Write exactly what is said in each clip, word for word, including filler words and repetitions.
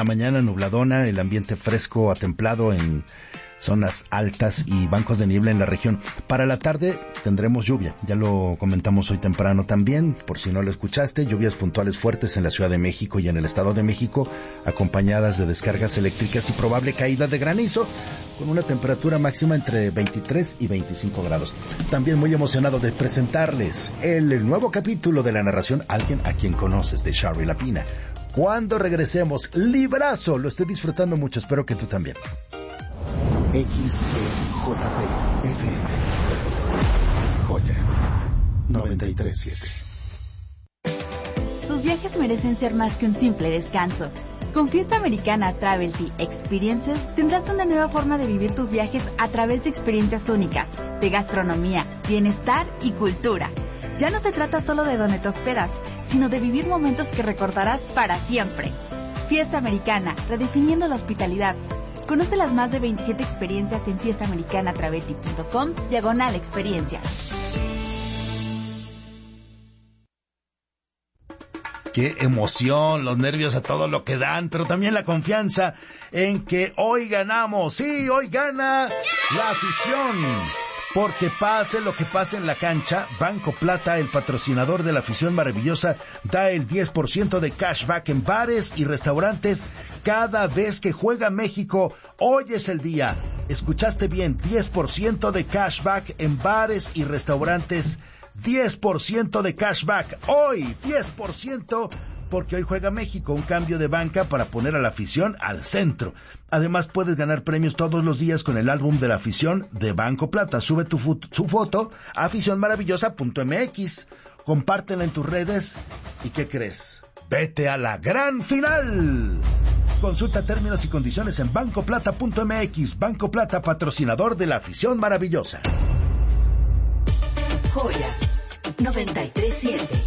la mañana nubladona, el ambiente fresco a templado en zonas altas y bancos de niebla en la región. Para la tarde tendremos lluvia, ya lo comentamos hoy temprano también, por si no lo escuchaste, lluvias puntuales fuertes en la Ciudad de México y en el Estado de México, acompañadas de descargas eléctricas y probable caída de granizo, con una temperatura máxima entre veintitrés y veinticinco grados. También muy emocionado de presentarles el, el nuevo capítulo de la narración Alguien a quien conoces, de Shari Lapina. Cuando regresemos, librazo, lo estoy disfrutando mucho, espero que tú también. X E J P F M Joya noventa y tres punto siete. Tus viajes merecen ser más que un simple descanso. Con Fiesta Americana Travel Tea Experiences tendrás una nueva forma de vivir tus viajes a través de experiencias únicas, de gastronomía, bienestar y cultura. Ya no se trata solo de dónde te hospedas, sino de vivir momentos que recordarás para siempre. Fiesta Americana, redefiniendo la hospitalidad. Conoce las más de veintisiete experiencias en fiestaamericanatraveti punto com, diagonal experiencias. ¡Qué emoción! Los nervios a todo lo que dan, pero también la confianza en que hoy ganamos. ¡Sí, hoy gana la afición! Porque pase lo que pase en la cancha, Banco Plata, el patrocinador de la afición maravillosa, da el diez por ciento de cashback en bares y restaurantes cada vez que juega México. Hoy es el día. Escuchaste bien, diez por ciento de cashback en bares y restaurantes. diez por ciento de cashback. Hoy, diez por ciento. Porque hoy juega México, un cambio de banca para poner a la afición al centro. Además, puedes ganar premios todos los días con el álbum de la afición de Banco Plata. Sube tu, fu- tu foto a afición maravillosa punto m x, compártela en tus redes y ¿qué crees? ¡Vete a la gran final! Consulta términos y condiciones en banco plata punto m x. Banco Plata, patrocinador de la afición maravillosa. Joya noventa y tres punto siete.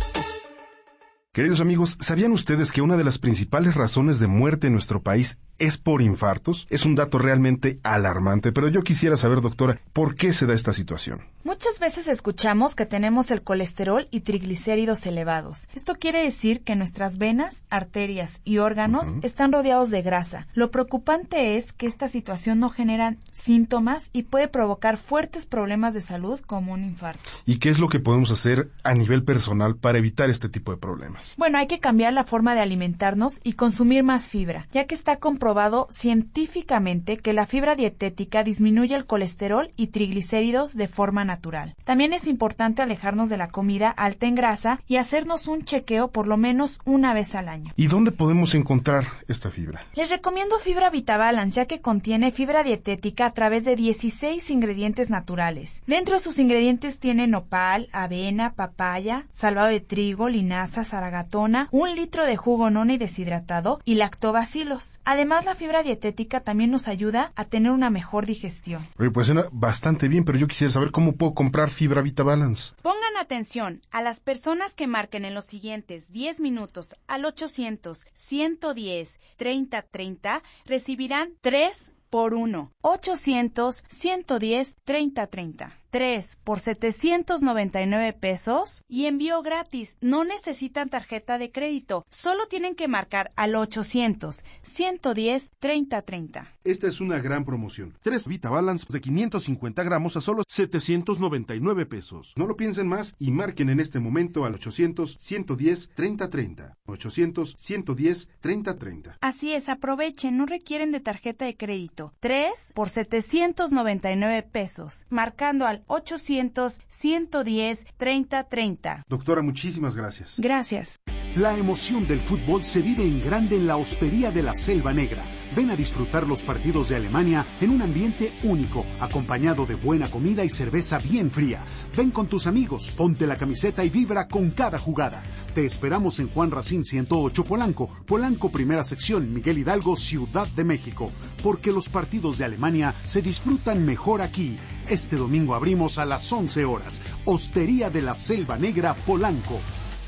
Queridos amigos, ¿sabían ustedes que una de las principales razones de muerte en nuestro país es por infartos? Es un dato realmente alarmante, pero yo quisiera saber, doctora, ¿por qué se da esta situación? Muchas veces escuchamos que tenemos el colesterol y triglicéridos elevados. Esto quiere decir que nuestras venas, arterias y órganos uh-huh. están rodeados de grasa. Lo preocupante es que esta situación no genera síntomas y puede provocar fuertes problemas de salud como un infarto. ¿Y qué es lo que podemos hacer a nivel personal para evitar este tipo de problemas? Bueno, hay que cambiar la forma de alimentarnos y consumir más fibra, ya que está comprobado científicamente que la fibra dietética disminuye el colesterol y triglicéridos de forma natural. También es importante alejarnos de la comida alta en grasa y hacernos un chequeo por lo menos una vez al año. ¿Y dónde podemos encontrar esta fibra? Les recomiendo Fibra VitaBalance, ya que contiene fibra dietética a través de dieciséis ingredientes naturales. Dentro de sus ingredientes tiene nopal, avena, papaya, salvado de trigo, linaza, zaragatona, un litro de jugo noni deshidratado y lactobacilos. Además, la fibra dietética también nos ayuda a tener una mejor digestión. Oye, pues suena bastante bien, pero yo quisiera saber cómo puedo comprar Fibra VitaBalance. Pongan atención a las personas que marquen en los siguientes diez minutos al ochocientos, ciento diez, treinta treinta, recibirán tres por uno. ochocientos, ciento diez, treinta treinta. tres por setecientos noventa y nueve pesos y envío gratis. No necesitan tarjeta de crédito. Solo tienen que marcar al ochocientos, ciento diez, treinta treinta. Esta es una gran promoción. Tres VitaBalance de quinientos cincuenta gramos a solo setecientos noventa y nueve pesos. No lo piensen más y marquen en este momento al ochocientos, ciento diez, treinta treinta. ochocientos, ciento diez, treinta treinta. Así es, aprovechen. No requieren de tarjeta de crédito. tres por setecientos noventa y nueve pesos. Marcando al ochocientos, ciento diez, treinta treinta. Doctora, muchísimas gracias. Gracias. La emoción del fútbol se vive en grande en la Hostería de la Selva Negra. Ven a disfrutar los partidos de Alemania en un ambiente único, acompañado de buena comida y cerveza bien fría. Ven con tus amigos, ponte la camiseta y vibra con cada jugada. Te esperamos en Juan Racine ciento ocho Polanco, Polanco Primera Sección, Miguel Hidalgo, Ciudad de México. Porque los partidos de Alemania se disfrutan mejor aquí. Este domingo abrimos a las once horas. Hostería de la Selva Negra, Polanco.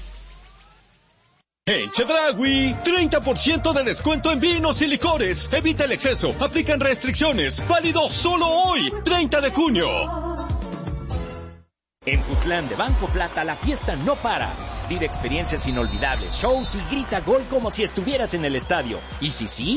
En Chedraui, treinta por ciento de descuento en vinos y licores. Evita el exceso. Aplican restricciones. Válido solo hoy, treinta de junio. En Futlán de Banco Plata la fiesta no para. Vive experiencias inolvidables, shows y grita gol como si estuvieras en el estadio. Y si sí,